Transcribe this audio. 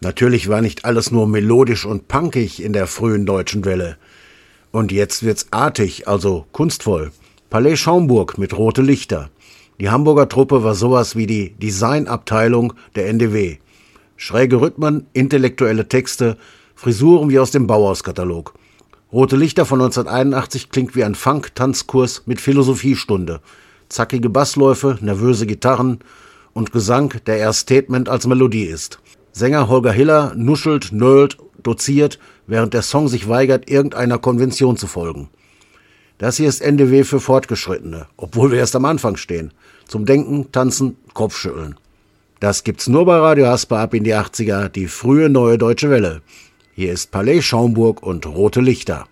Natürlich war nicht alles nur melodisch und punkig in der frühen Deutschen Welle. Und jetzt wird's artig, also kunstvoll. Palais Schaumburg mit Rote Lichter. Die Hamburger Truppe war sowas wie die Designabteilung der NDW. Schräge Rhythmen, intellektuelle Texte, Frisuren wie aus dem Bauhaus-Katalog. Rote Lichter von 1981 klingt wie ein Funk-Tanzkurs mit Philosophiestunde. Zackige Bassläufe, nervöse Gitarren und Gesang, der eher Statement als Melodie ist. Sänger Holger Hiller nuschelt, nölt, doziert, während der Song sich weigert, irgendeiner Konvention zu folgen. Das hier ist NDW für Fortgeschrittene, obwohl wir erst am Anfang stehen. Zum Denken, Tanzen, Kopfschütteln. Das gibt's nur bei Radio Hasper ab in die 80er, die frühe neue Deutsche Welle. Hier ist Palais Schaumburg und Rote Lichter.